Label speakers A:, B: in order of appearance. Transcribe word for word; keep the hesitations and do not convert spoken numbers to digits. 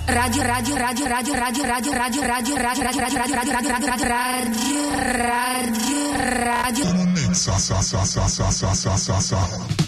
A: Radio radio radio radio radio radio radio radio radio radio radio radio radio radio radio radio radio
B: sa sa sa sa sa sa sa sa sa